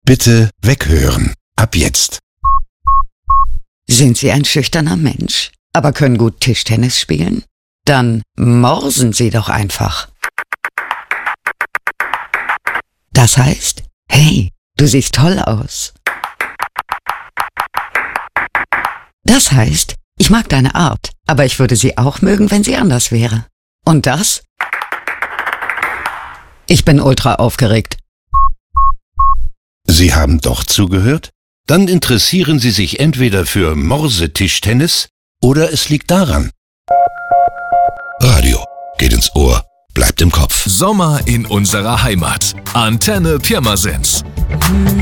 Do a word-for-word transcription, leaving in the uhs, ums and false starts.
Bitte weghören. Ab jetzt. Sind Sie ein schüchterner Mensch, aber können gut Tischtennis spielen? Dann morsen Sie doch einfach. Das heißt, hey, du siehst toll aus. Das heißt, ich mag deine Art, aber ich würde sie auch mögen, wenn sie anders wäre. Und das? Ich bin ultra aufgeregt. Sie haben doch zugehört? Dann interessieren Sie sich entweder für Morsetischtennis oder es liegt daran. Radio geht ins Ohr, bleibt im Kopf. Sommer in unserer Heimat. Antenne Pirmasens.